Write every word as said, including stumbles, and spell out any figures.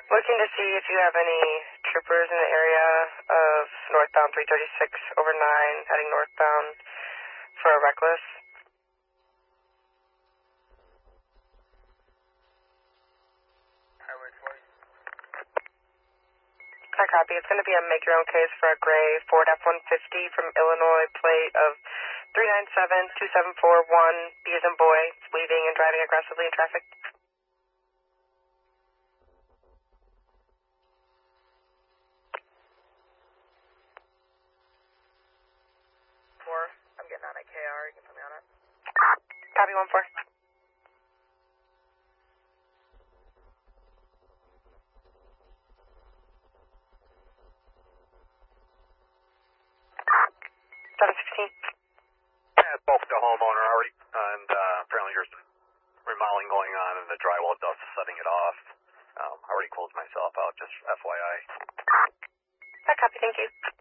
Looking to see if you have any troopers in the area of northbound three thirty-six over nine, heading northbound for a reckless. Highway twenty. I copy. It's going to be a make your own case for a gray Ford F one fifty from Illinois, plate of three nine seven two seven four one, B as in boy, weaving and driving aggressively in traffic. Four, I'm getting on a K R, you can put me on it. Copy one four. seven sixteen. Yeah, spoke to the homeowner already, and uh, apparently there's remodeling going on and the drywall dust is setting it off. Um, I already closed myself out, just F Y I. I copy, thank you.